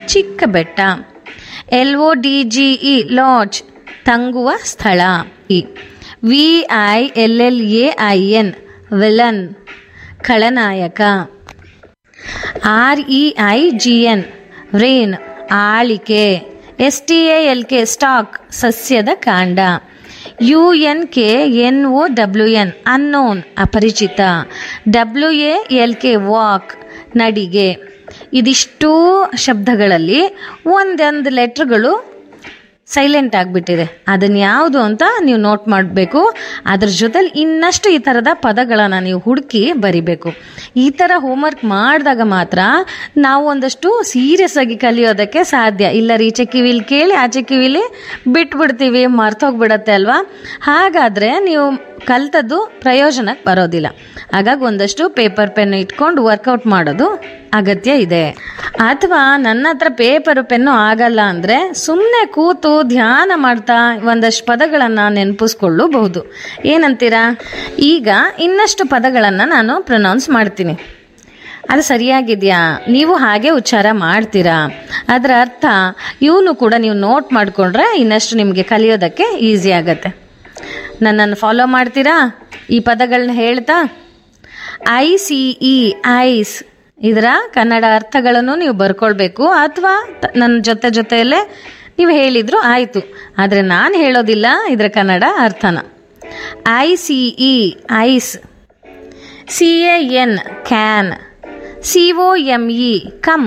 ಚಿಕ್ಕ ಬೆಟ್ಟ. LODGE lodge ತಂಗುವ ಸ್ಥಳ. VILLAIN villain ಖಳನಾಯಕ. REIGN rain ಆಳಿಕೆ. STALK stock ಸಸ್ಯದ ಕಾಂಡ. UNKNOWN ಅನ್ನೋನ್ ಅಪರಿಚಿತ. WALK ವಾಕ್ ನಡಿಗೆ. ಇದಿಷ್ಟೂ ಶಬ್ದಗಳಲ್ಲಿ ಒಂದೊಂದು ಲೆಟ್ರ್ಗಳು ಸೈಲೆಂಟ್ ಆಗಿಬಿಟ್ಟಿದೆ. ಅದನ್ನು ಯಾವುದು ಅಂತ ನೀವು ನೋಟ್ ಮಾಡಬೇಕು. ಅದ್ರ ಜೊತೆಲಿ ಇನ್ನಷ್ಟು ಈ ಥರದ ಪದಗಳನ್ನು ನೀವು ಹುಡುಕಿ ಬರಿಬೇಕು. ಈ ಥರ ಹೋಮ್ವರ್ಕ್ ಮಾಡಿದಾಗ ಮಾತ್ರ ನಾವು ಒಂದಷ್ಟು ಸೀರಿಯಸ್ ಆಗಿ ಕಲಿಯೋದಕ್ಕೆ ಸಾಧ್ಯ. ಇಲ್ಲ ಈಚೆ ಕಿವಿಲಿ ಕೇಳಿ ಆಚೆ ಕಿವಿಲಿ ಬಿಟ್ಬಿಡ್ತೀವಿ, ಮರ್ತೋಗ್ಬಿಡತ್ತೆ ಅಲ್ವಾ. ಹಾಗಾದರೆ ನೀವು ಕಲ್ತದ್ದು ಪ್ರಯೋಜನಕ್ಕೆ ಬರೋದಿಲ್ಲ. ಹಾಗಾಗಿ ಒಂದಷ್ಟು ಪೇಪರ್ ಪೆನ್ ಇಟ್ಕೊಂಡು ವರ್ಕೌಟ್ ಮಾಡೋದು ಅಗತ್ಯ ಇದೆ. ಅಥವಾ ನನ್ನ ಹತ್ರ ಪೇಪರು ಪೆನ್ನು ಆಗಲ್ಲ ಅಂದರೆ ಸುಮ್ಮನೆ ಕೂತು ಧ್ಯಾನ ಮಾಡ್ತಾ ಒಂದಷ್ಟು ಪದಗಳನ್ನು ನೆನಪಿಸ್ಕೊಳ್ಳಬಹುದು. ಏನಂತೀರಾ? ಈಗ ಇನ್ನಷ್ಟು ಪದಗಳನ್ನು ನಾನು ಪ್ರೊನೌನ್ಸ್ ಮಾಡ್ತೀನಿ. ಅದು ಸರಿಯಾಗಿದೆಯಾ? ನೀವು ಹಾಗೆ ಉಚ್ಚಾರ ಮಾಡ್ತೀರಾ? ಅದರ ಅರ್ಥ ಇವನು ಕೂಡ ನೀವು ನೋಟ್ ಮಾಡಿಕೊಂಡ್ರೆ ಇನ್ನಷ್ಟು ನಿಮಗೆ ಕಲಿಯೋದಕ್ಕೆ ಈಸಿ ಆಗತ್ತೆ. ನನ್ನನ್ನು ಫಾಲೋ ಮಾಡ್ತೀರಾ ಈ ಪದಗಳನ್ನ ಹೇಳ್ತಾ? ICE ಐಸ್, ಇದರ ಕನ್ನಡ ಅರ್ಥಗಳನ್ನು ನೀವು ಬರ್ಕೊಳ್ಬೇಕು. ಅಥವಾ ನನ್ನ ಜೊತೆಯಲ್ಲೇ ನೀವು ಹೇಳಿದ್ರು ಆಯಿತು, ಆದರೆ ನಾನು ಹೇಳೋದಿಲ್ಲ ಇದರ Kannada ಅರ್ಥನ. ICE ice. CAN can. COME come.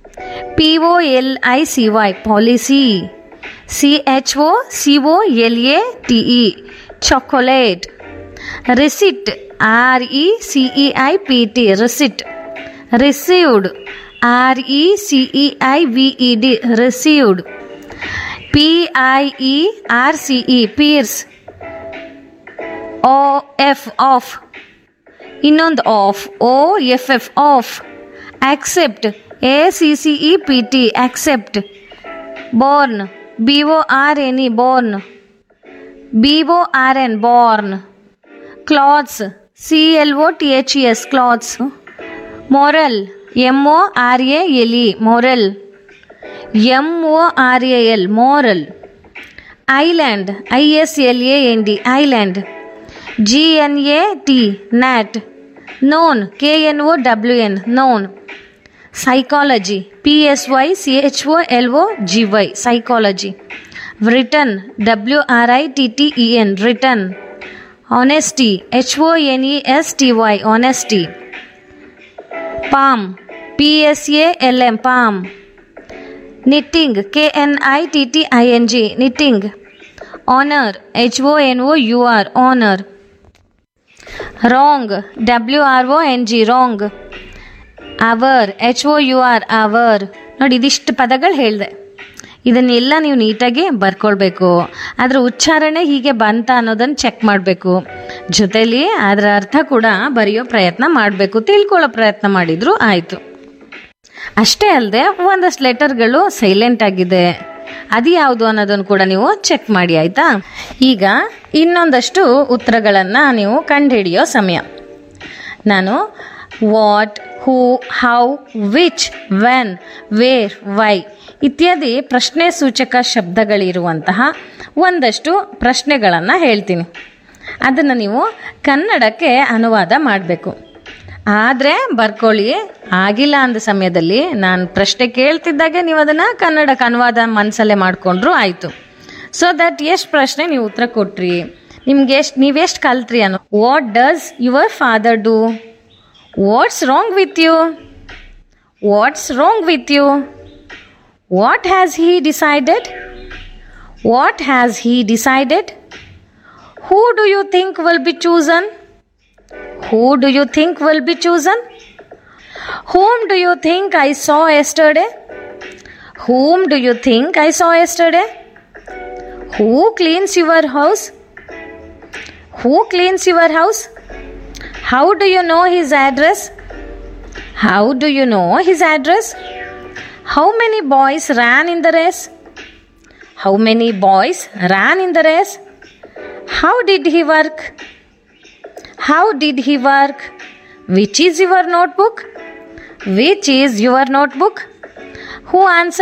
POLICY policy. CHOCOLATE chocolate. Receipt. RECEIPT receipt. Received. RECEIVED received. PIERCE pears. OF of. ಇನ್ನೊಂದು of. OFF of. Accept. ACCEPT accept. Born. BORNE born. BORN Born. Clothes. CLOTHES clothes. Moral. MORALE moral. MORAL moral. Island. ISLAND island. GNAT ನ್ಯಾಟ್. Non. KNOWN non. Psychology. PSYCHOLOGY psychology. Return. WRITTEN return. Honesty. HONESTY honesty. Palm. PSALM palm. Knitting. KNITTING knitting. Honour. HONOUR honour. Wrong. WRONG wrong. Hour. HOUR hour. ನೋಡಿ, ಇದಿಷ್ಟು ಪದಗಳು ಹೇಳಿದೆ. ಇದನ್ನೆಲ್ಲ ನೀವು ನೀಟಾಗಿ ಬರ್ಕೊಳ್ಬೇಕು. ಅದರ ಉಚ್ಚಾರಣೆ ಹೀಗೆ ಬಂತ ಅನ್ನೋದನ್ನು ಚೆಕ್ ಮಾಡಬೇಕು. ಜೊತೆಲಿ ಅದರ ಅರ್ಥ ಕೂಡ ಬರೆಯೋ ಪ್ರಯತ್ನ ಮಾಡಬೇಕು. ತಿಳ್ಕೊಳ್ಳೋ ಪ್ರಯತ್ನ ಮಾಡಿದ್ರು ಆಯಿತು. ಅಷ್ಟೇ ಅಲ್ಲದೆ ಒಂದಷ್ಟು ಲೆಟರ್ಗಳು ಸೈಲೆಂಟ್ ಆಗಿದೆ, ಅದು ಯಾವುದು ಅನ್ನೋದನ್ನು ಕೂಡ ನೀವು ಚೆಕ್ ಮಾಡಿ, ಆಯಿತಾ? ಈಗ ಇನ್ನೊಂದಷ್ಟು ಉತ್ತರಗಳನ್ನು ನೀವು ಕಂಡುಹಿಡಿಯೋ ಸಮಯ. ನಾನು what, who, how, which, when, wear, Y ಇತ್ಯಾದಿ ಪ್ರಶ್ನೆ ಸೂಚಕ ಶಬ್ದಗಳಿರುವಂತಹ ಒಂದಷ್ಟು ಪ್ರಶ್ನೆಗಳನ್ನು ಹೇಳ್ತೀನಿ. ಅದನ್ನು ನೀವು ಕನ್ನಡಕ್ಕೆ ಅನುವಾದ ಮಾಡಬೇಕು. ಆದರೆ ಬರ್ಕೊಳ್ಳಿ, ಆಗಿಲ್ಲ ಅಂದ ಸಮಯದಲ್ಲಿ ನಾನು ಪ್ರಶ್ನೆ ಕೇಳ್ತಿದ್ದಾಗೆ ನೀವು ಅದನ್ನು ಕನ್ನಡಕ್ಕೆ ಅನುವಾದ ಮನಸ್ಸಲ್ಲೇ ಮಾಡಿಕೊಂಡ್ರು ಆಯಿತು. ಸೊ ದಟ್ ಎಷ್ಟು ಪ್ರಶ್ನೆ ನೀವು ಉತ್ತರ ಕೊಟ್ರಿ, ನಿಮ್ಗೆ ನೀವೆಷ್ಟು ಕಲ್ತ್ರಿ ಅನ್ನೋ. What does your father do? What's wrong with you? What's wrong with you? What has he decided? What has he decided? Who do you think will be chosen? Who do you think will be chosen? Whom do you think I saw yesterday? Whom do you think I saw yesterday? Who cleans your house? Who cleans your house? How do you know his address? How do you know his address? How many boys ran in the race? How many boys ran in the race? How did he work? How did he work? Which is your notebook? Which is your notebook? Who answered